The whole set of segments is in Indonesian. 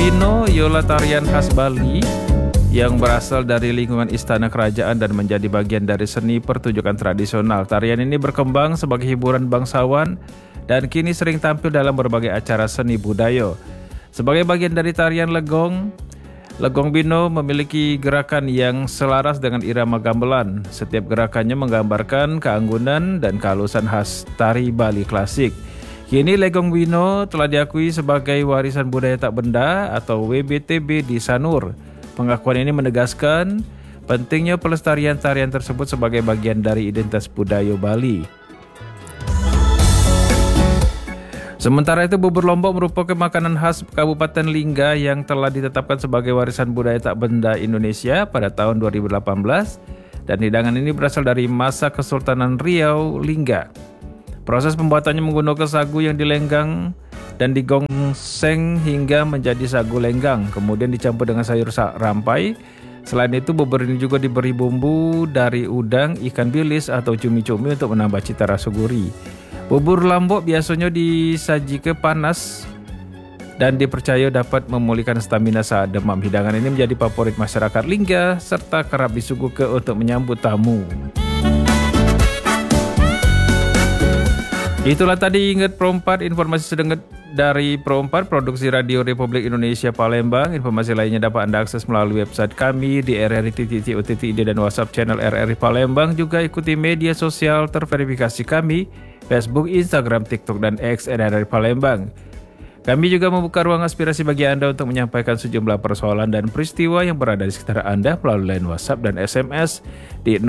Bino ialah tarian khas Bali yang berasal dari lingkungan istana kerajaan dan menjadi bagian dari seni pertunjukan tradisional. Tarian ini berkembang sebagai hiburan bangsawan dan kini sering tampil dalam berbagai acara seni budaya. Sebagai bagian dari tarian Legong, Legong Bino memiliki gerakan yang selaras dengan irama gamelan. Setiap gerakannya menggambarkan keanggunan dan kehalusan khas tari Bali klasik. Kini Legong Bino telah diakui sebagai warisan budaya tak benda atau WBTB di Sanur. Pengakuan ini menegaskan pentingnya pelestarian tarian tersebut sebagai bagian dari identitas budaya Bali. Sementara itu, bubur Lombok merupakan makanan khas Kabupaten Lingga yang telah ditetapkan sebagai warisan budaya tak benda Indonesia pada tahun 2018 dan hidangan ini berasal dari masa Kesultanan Riau Lingga. Proses pembuatannya menggunakan sagu yang dilenggang dan digongseng hingga menjadi sagu lenggang, kemudian dicampur dengan sayur rampai. Selain itu, bubur ini juga diberi bumbu dari udang, ikan bilis atau cumi-cumi untuk menambah cita rasa gurih. Bubur Lombok biasanya disajikan panas dan dipercaya dapat memulihkan stamina saat demam. Hidangan ini menjadi favorit masyarakat Lingga serta kerap disuguhkan untuk menyambut tamu. Itulah tadi Ingat Pro 4, informasi sedikit dari Pro 4, Produksi Radio Republik Indonesia Palembang. Informasi lainnya dapat Anda akses melalui website kami di rri.co.id dan WhatsApp channel RRI Palembang. Juga ikuti media sosial terverifikasi kami, Facebook, Instagram, TikTok, dan X RRI Palembang. Kami juga membuka ruang aspirasi bagi Anda untuk menyampaikan sejumlah persoalan dan peristiwa yang berada di sekitar Anda melalui line WhatsApp dan SMS di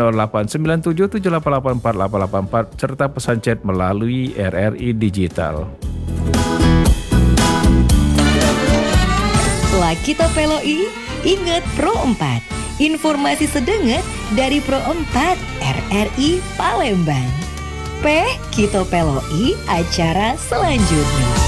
089778848884 serta pesan chat melalui RRI Digital. Setelah kita peloi, ingat Pro 4. Informasi sedenget dari Pro 4 RRI Palembang. Kita peloi acara selanjutnya.